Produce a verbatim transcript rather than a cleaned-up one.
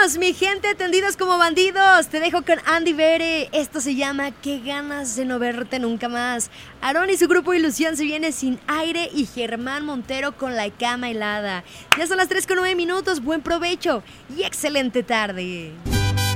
Vámonos, mi gente, tendidos como bandidos. Te dejo con Andy Bere. Esto se llama Qué ganas de no verte nunca más. Aarón y su grupo Ilusión se viene Sin Aire y Germán Montero con La Cama Helada. Ya son las tres con nueve minutos. Buen provecho y excelente tarde.